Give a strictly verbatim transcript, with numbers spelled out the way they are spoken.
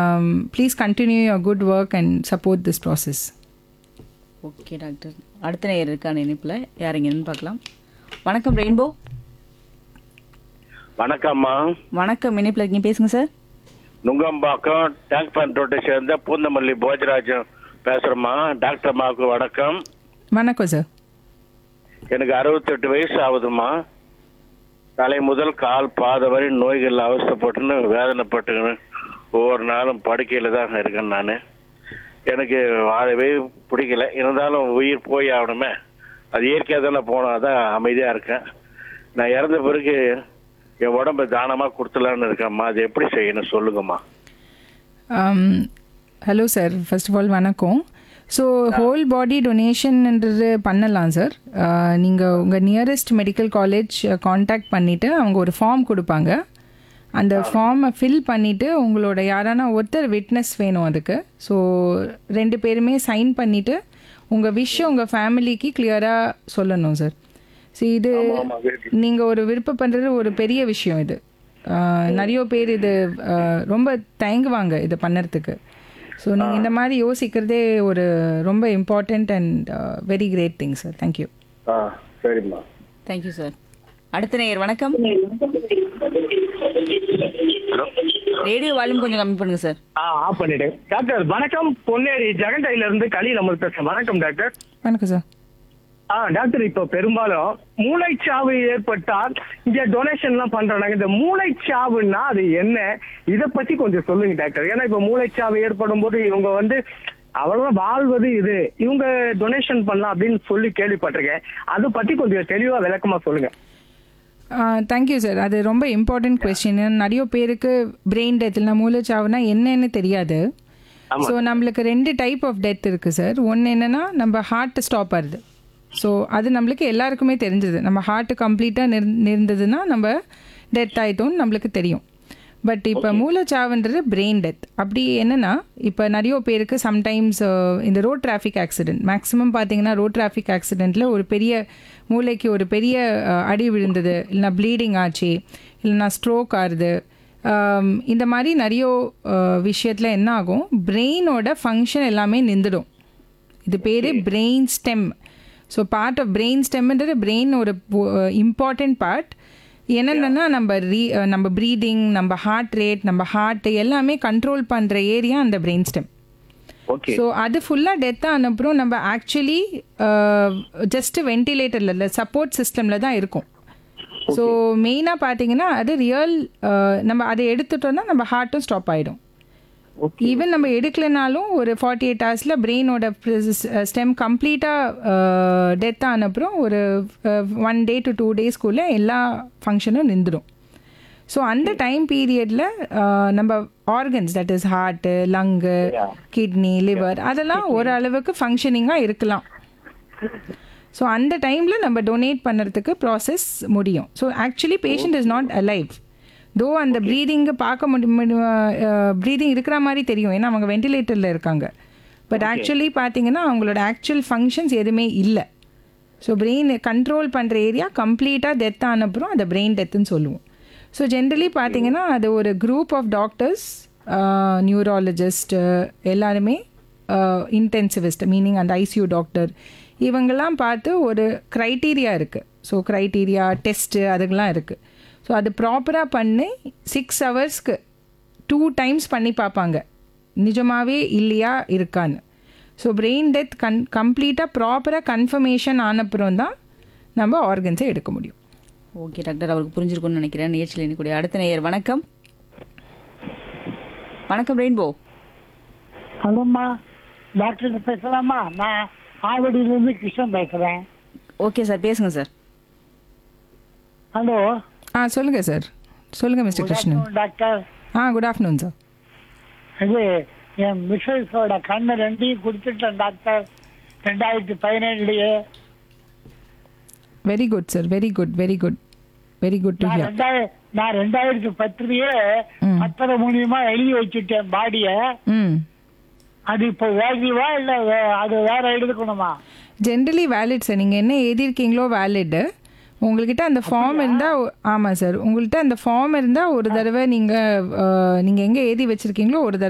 Please continue your good work and support this process. Okay doctor. அடுத்த நேயர் இருக்கான இணைப்பில் யார் இங்கன்னு பார்க்கலாம். வணக்கம் ரெயின்போ. வணக்கம்மா. வணக்கம், இணைப்பில் இருக்கீங்க, பேசுங்க சார். நுங்கம்பாக்கம் டேங்க் பண்ட் ரோட்டை சேர்ந்த பூந்தமல்லி போஜராஜன் பேசுகிறேம்மா. டாக்டர் அம்மாவுக்கு வணக்கம். வணக்கம் சார். எனக்கு அறுபத்தெட்டு வயசு ஆகுதும்மா. தலை முதல் கால் பாத வரை நோய்கள் அவசரப்பட்டுன்னு வேதனைப்பட்டுன்னு ஒவ்வொரு நாளும் படுக்கையில் தான் இருக்கேன் நான். எனக்கு வாழவே பிடிக்கல, இருந்தாலும் உயிர் போய் ஆகணுமே, அது இயற்கையாக தானே போனால் தான் அமைதியாக இருக்கேன். நான் இறந்த பிறகு என் உடம்பை தானமாக கொடுத்துலான்னு இருக்கேம்மா. அது எப்படி செய்யணும் சொல்லுங்கம்மா. Hello sir, first of all வணக்கம். ஸோ ஹோல் பாடி டொனேஷன்ன்றது பண்ணலாம் சார். நீங்கள் உங்கள் நியரஸ்ட் மெடிக்கல் காலேஜ் காண்டாக்ட் பண்ணிவிட்டு அவங்க ஒரு ஃபார்ம் கொடுப்பாங்க. அந்த ஃபார்மை ஃபில் பண்ணிவிட்டு உங்களோட யாரானா ஒருத்தர் விட்னஸ் வேணும் அதுக்கு. ஸோ ரெண்டு பேருமே சைன் பண்ணிவிட்டு உங்கள் விஷயம் உங்கள் ஃபேமிலிக்கு கிளியராக சொல்லணும் சார். ஸோ இது நீங்கள் ஒரு விருப்பம் பண்ணுறது ஒரு பெரிய விஷயம். இது நிறைய பேர் இது ரொம்ப தயங்குவாங்க இதை பண்ணுறதுக்கு. ஸோ நீங்கள் இந்த மாதிரி யோசிக்கிறதே ஒரு ரொம்ப important and very great thing sir. Thank you. ஆ சரிம்மா. Thank you sir. அடுத்த நேயர் வணக்கம். ரேடியோ வால்யூம் கொஞ்சம் கம்மி பண்ணுங்க சார். ஆ ஆஃப் பண்ணிட்டேன். டாக்டர் வணக்கம், பொன்னேரி ஜெகண்டையில இருந்து கலீல் அமல் பேசுறேன். வணக்கம் டாக்டர். வணக்கம் சார். ஆ டாக்டர், இப்போ பெரும்பாலும் மூளைச்சாவு ஏற்பட்டால் இங்க டொனேஷன் எல்லாம் பண்றாங்க. இந்த மூளைச்சாவுன்னா அது என்ன, இத பத்தி கொஞ்சம் சொல்லுங்க டாக்டர். ஏன்னா இப்ப மூளைச்சாவு ஏற்படும் போது இவங்க வந்து அவ்வளவு வாழ்வது இது, இவங்க டொனேஷன் பண்ணலாம் அப்படின்னு சொல்லி கேள்விப்பட்டிருக்கேன். அதை பத்தி கொஞ்சம் தெளிவா விளக்கமா சொல்லுங்க. Thank you sir. அது ரொம்ப இம்பார்ட்டன்ட் கொஸ்டின். நிறைய பேருக்கு பிரெயின் டெத் இல்லை மூளைச்சாவுனா என்னன்னு தெரியாது. ஸோ நம்மளுக்கு ரெண்டு டைப் ஆஃப் டெத் இருக்குது சார். ஒன்று என்னென்னா நம்ம ஹார்ட் ஸ்டாப் ஆகுது. ஸோ அது நம்மளுக்கு எல்லாருக்குமே தெரிஞ்சது. நம்ம ஹார்ட்டு கம்ப்ளீட்டாக நிர் நிறந்ததுன்னா நம்ம டெத் ஆகிட்டோன்னு நம்மளுக்கு தெரியும். பட் இப்போ மூளைச்சாவுன்றது பிரெயின் டெத். அப்படி என்னென்னா இப்போ நிறைய பேருக்கு சம்டைம்ஸ் இந்த ரோட் டிராஃபிக் ஆக்சிடென்ட், மேக்ஸிமம் பார்த்தீங்கன்னா ரோட் டிராஃபிக் ஆக்சிடெண்ட்டில் ஒரு பெரிய மூளைக்கு ஒரு பெரிய அடி விழுந்தது, இல்லைனா ப்ளீடிங் ஆச்சு, இல்லைனா ஸ்ட்ரோக் ஆகுது. இந்த மாதிரி நிறைய விஷயத்தில் என்ன ஆகும், பிரெயினோட ஃபங்க்ஷன் எல்லாமே நின்றுடும். இது பேர் brain stem. So part of brain ஸ்டெம்ன்றது brain ஒரு இம்பார்ட்டண்ட் பார்ட். என்னென்னா நம்ம ரீ நம்ம ப்ரீதிங், நம்ம ஹார்ட் ரேட், நம்ம ஹார்ட் எல்லாமே கண்ட்ரோல் பண்ணுற ஏரியா அந்த பிரெயின் ஸ்டெம். ஸோ அது ஃபுல்லாக டெத் ஆனப்புறம் நம்ம ஆக்சுவலி ஜஸ்ட் வென்டிலேட்டரில் இல்லை, சப்போர்ட் சிஸ்டமில் தான் இருக்கும். ஸோ மெயினாக பார்த்தீங்கன்னா அது ரியல், நம்ம அதை எடுத்துட்டோம்னா நம்ம ஹார்ட்டும் ஸ்டாப் ஆகிடும். ஈவன் நம்ம எடுக்கலைனாலும் ஒரு ஃபார்ட்டி எயிட் ஹவர்ஸில் பிரெயினோட ஸ்டெம் கம்ப்ளீட்டாக டெத் ஆனப்புறம் ஒரு ஒன் டே டு டூ டேஸ்க்குள்ளே எல்லா ஃபங்க்ஷனும் நின்றுடும். ஸோ அந்த டைம் பீரியடில் நம்ம organs, that is heart, லங்கு, kidney, liver, அதெல்லாம் ஓரளவுக்கு ஃபங்க்ஷனிங்காக இருக்கலாம். ஸோ அந்த டைமில் நம்ம டொனேட் பண்ணுறதுக்கு ப்ராசஸ் முடியும். So actually patient is not alive. தோ அந்த ப்ரீதிங்கை பார்க்க முடியும், ப்ரீதிங் இருக்கிற மாதிரி தெரியும், ஏன்னா அவங்க வென்டிலேட்டரில் இருக்காங்க. பட் ஆக்சுவலி பார்த்தீங்கன்னா அவங்களோட ஆக்சுவல் ஃபங்க்ஷன்ஸ் எதுவுமே இல்லை. ஸோ பிரெயின் கண்ட்ரோல் பண்ணுற ஏரியா கம்ப்ளீட்டாக டெத் ஆனப்புறம் அதை பிரெயின் டெத்துன்னு சொல்லுவோம். ஸோ ஜென்ரலி பார்த்தீங்கன்னா அது ஒரு குரூப் ஆஃப் டாக்டர்ஸ், நியூராலஜிஸ்ட், எல்லாருமே இன்டென்சிவிஸ்ட், மீனிங் அந்த ஐசியூ டாக்டர், இவங்கெல்லாம் பார்த்து ஒரு க்ரைட்டீரியா இருக்குது. ஸோ க்ரைட்டீரியா டெஸ்ட்டு அதுக்கெலாம் இருக்குது. ஸோ அது ப்ராப்பராக பண்ணி சிக்ஸ் ஹவர்ஸ்க்கு டூ டைம்ஸ் பண்ணி பார்ப்பாங்க நிஜமாகவே இல்லையா இருக்கான்னு. ஸோ பிரெயின் டெத் கன் கம்ப்ளீட்டாக ப்ராப்பராக கன்ஃபர்மேஷன் ஆனப்புறம் தான் நம்ம ஆர்கன்ஸை எடுக்க முடியும். ஓகே டாக்டர், அவருக்கு புரிஞ்சிருக்கும்னு நினைக்கிறேன். நிகழ்ச்சியில் இருக்கக்கூடிய அடுத்த நேயர் வணக்கம். வணக்கம் ரெயின்போ. ஹலோம்மா, டாக்டர் பேசலாமா? நான் ஆவடியிலிருந்து கிருஷ்ணன் பேசுகிறேன். ஓகே சார், பேசுங்க சார். ஹலோ. ஆ சொல்லுங்கள் சார், சொல்லுங்கள் மிஸ்டர் கிருஷ்ணன். டாக்டர். ஆ குட் ஆஃப்டர்நூன் சார். இது என் மிஸ்ஸஸோட கண்ணு ரெண்டையும் கொடுத்துட்டேன் டாக்டர், ரெண்டாயிரத்தி பதினேழுலயே. Very good sir, very good, very good, very good to hear. நான் ரெண்டாயிரத்தி பத்துலயே பத்தரை மூலியமா எழுதி வச்சுட்டேன் பாடிய. அது இப்போ வேல்யூவா இல்லை அது வேற எடுக்கணுமா? Generally valid sir. நீங்கள் என்ன எழுதியிருக்கீங்களோ வேலிடு. உங்கள்கிட்ட அந்த ஃபார்ம் இருந்தால், ஆமாம் சார், உங்கள்கிட்ட அந்த ஃபார்ம் இருந்தால் ஒரு தடவை நீங்கள் நீங்கள் எங்கே எழுதி வச்சுருக்கீங்களோ ஒரு தடவை